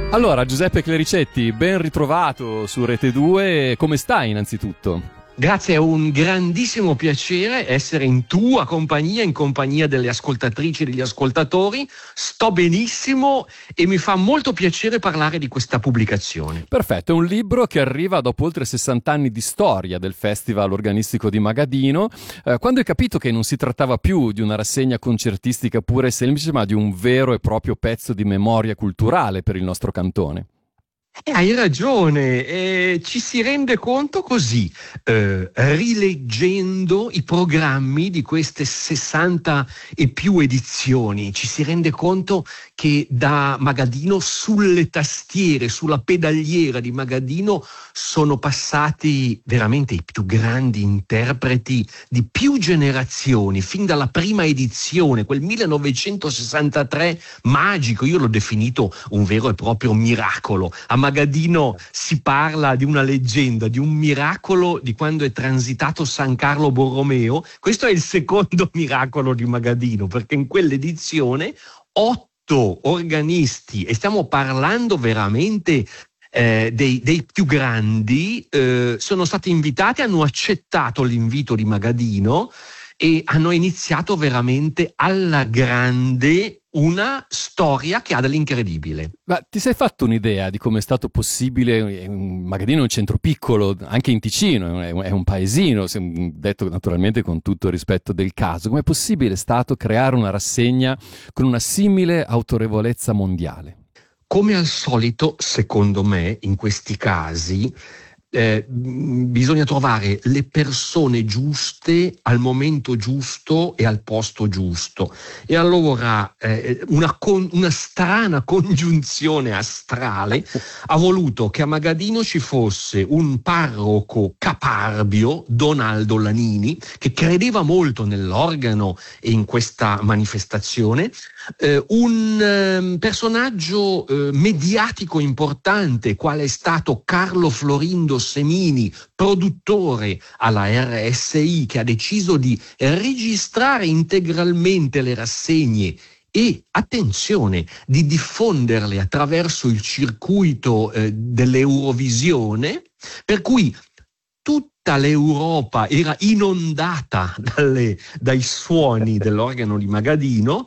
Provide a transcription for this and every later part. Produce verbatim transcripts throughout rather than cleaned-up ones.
Allora, Giuseppe Clericetti, ben ritrovato su Rete due, come stai innanzitutto? Grazie, è un grandissimo piacere essere in tua compagnia, in compagnia delle ascoltatrici e degli ascoltatori. Sto benissimo e mi fa molto piacere parlare di questa pubblicazione. Perfetto, è un libro che arriva dopo oltre sessanta anni di storia del Festival Organistico di Magadino, eh, quando hai capito che non si trattava più di una rassegna concertistica pura e semplice, ma di un vero e proprio pezzo di memoria culturale per il nostro cantone. Eh, hai ragione, eh, ci si rende conto così, eh, rileggendo i programmi di queste sessanta e più edizioni, ci si rende conto che da Magadino sulle tastiere, sulla pedaliera di Magadino sono passati veramente i più grandi interpreti di più generazioni, fin dalla prima edizione, quel millenovecentosessantatré magico, io l'ho definito un vero e proprio miracolo. A Magadino si parla di una leggenda, di un miracolo di quando è transitato San Carlo Borromeo. Questo è il secondo miracolo di Magadino, perché in quell'edizione otto organisti, e stiamo parlando veramente eh, dei, dei più grandi, eh, sono stati invitati, hanno accettato l'invito di Magadino e hanno iniziato veramente alla grande una storia che ha dell'incredibile. Ma ti sei fatto un'idea di come è stato possibile? Magadino è un centro piccolo, anche in Ticino, è un paesino, detto naturalmente con tutto il rispetto del caso. Com'è possibile stato creare una rassegna con una simile autorevolezza mondiale? Come al solito, secondo me, in questi casi, Eh, bisogna trovare le persone giuste al momento giusto e al posto giusto, e allora eh, una, con, una strana congiunzione astrale ha voluto che a Magadino ci fosse un parroco caparbio, Donaldo Lanini, che credeva molto nell'organo e in questa manifestazione, eh, un eh, personaggio eh, mediatico importante quale è stato Carlo Florindo Semini, produttore alla R S I, che ha deciso di registrare integralmente le rassegne e, attenzione, di diffonderle attraverso il circuito eh, dell'Eurovisione, per cui tutta l'Europa era inondata dalle, dai suoni dell'organo di Magadino,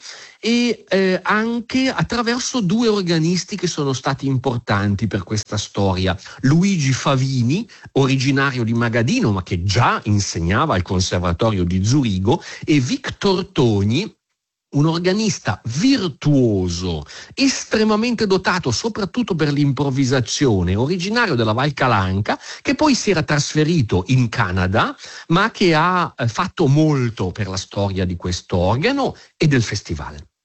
e eh, anche attraverso due organisti che sono stati importanti per questa storia: Luigi Favini, originario di Magadino ma che già insegnava al Conservatorio di Zurigo, e Victor Togni, un organista virtuoso, estremamente dotato soprattutto per l'improvvisazione, originario della Val Calanca, che poi si era trasferito in Canada, ma che ha fatto molto per la storia di questo organo e del festival.